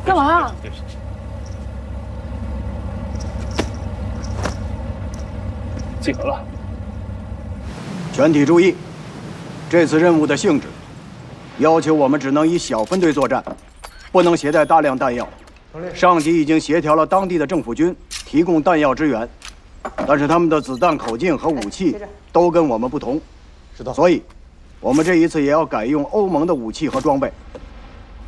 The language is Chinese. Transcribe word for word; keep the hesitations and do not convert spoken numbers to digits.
干嘛？ 集合了。 全体注意，这次任务的性质要求我们只能以小分队作战，不能携带大量弹药。上级已经协调了当地的政府军提供弹药支援，但是他们的子弹口径和武器都跟我们不同。 知道。 所以，我们这一次也要改用欧盟的武器和装备。